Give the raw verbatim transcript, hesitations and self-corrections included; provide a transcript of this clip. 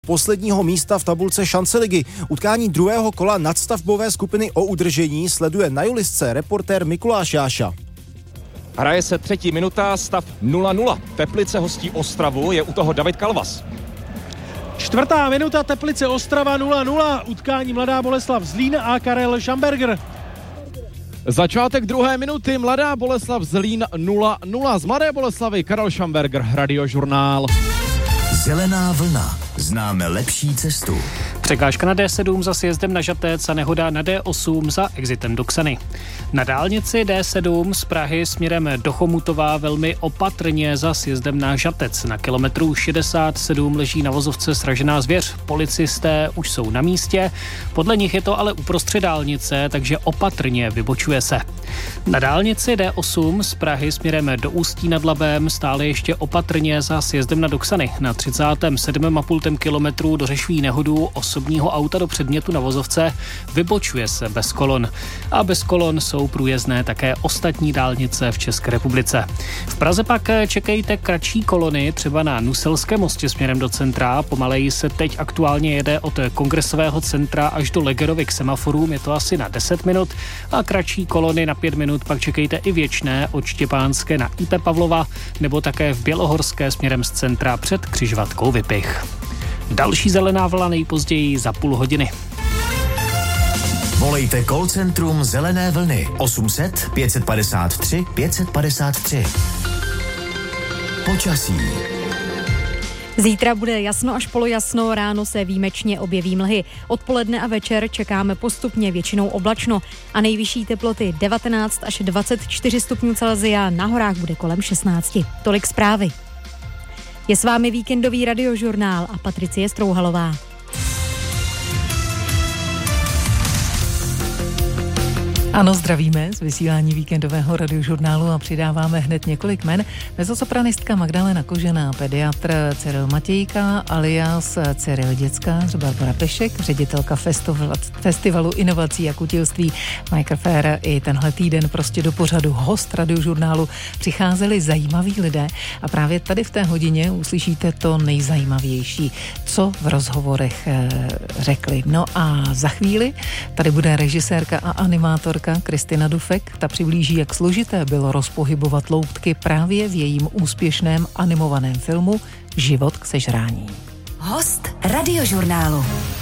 posledního místa v tabulce šance ligy. Utkání druhého kola nadstavbové skupiny o udržení sleduje na Julisce reportér Mikuláš Jáša. Hraje se třetí minuta, stav nula nula. Teplice hostí Ostravu, je u toho David Kalvas. Čtvrtá minuta, Teplice Ostrava nula nula, utkání Mladá Boleslav Zlín a Karel Schamberger. Začátek druhé minuty, Mladá Boleslav Zlín nula nula. Z Mladé Boleslavy Karel Schamberger, Radiožurnál. Zelená vlna. Známe lepší cestu. Překážka na D sedm za sjezdem na Žatec a nehoda na D osm za exitem do Ksany. Na dálnici D sedm z Prahy směrem do Chomutova velmi opatrně za sjezdem na Žatec. Na kilometru šedesát sedm leží na vozovce sražená zvěř. Policisté už jsou na místě. Podle nich je to ale uprostřed dálnice, takže opatrně vybočuje se. Na dálnici D osm z Prahy směrem do Ústí nad Labem stále ještě opatrně za sjezdem na Doksany. Na třicátém sedmém a půl kilometru dořešují nehodu osobního auta do předmětu na vozovce, vybočuje se bez kolon. A bez kolon jsou průjezdné také ostatní dálnice v České republice. V Praze pak čekejte kratší kolony, třeba na Nuselském mostě směrem do centra. Pomaleji se teď aktuálně jede od Kongresového centra až do Legerovy k semaforům, je to asi na deset minut. A kratší kolony na pět minut pak čekejte i věčné od Štěpánské na I P Pavlova nebo také v Bělohorské směrem z centra před křižovatkou Vypich. Další zelená vlna nejpozději za půl hodiny. Volejte call centrum Zelené vlny osm set pět padesát tři pět padesát tři. Počasí. Zítra bude jasno až polojasno, ráno se výjimečně objeví mlhy. Odpoledne a večer čekáme postupně většinou oblačno a nejvyšší teploty devatenáct až dvacet čtyři stupňů Celsia, na horách bude kolem šestnáct. Tolik zprávy. Je s vámi víkendový Radiožurnál a Patricie Strouhalová. Ano, zdravíme z vysílání víkendového Radiožurnálu a přidáváme hned několik men. Mezzosopranistka Magdalena Kožená, pediatr Cyril Matějka alias Cyril Děcka, Barbara Pešek, ředitelka festivalu inovací a kutilství Michael Fair. I tenhle týden prostě do pořadu host Radiožurnálu přicházeli zajímaví lidé a právě tady v té hodině uslyšíte to nejzajímavější, co v rozhovorech řekli. No a za chvíli tady bude režisérka a animátorka Kristina Dufek, ta přiblíží, jak složité bylo rozpohybovat loutky právě v jejím úspěšném animovaném filmu Život k sežrání. Host Radiožurnálu.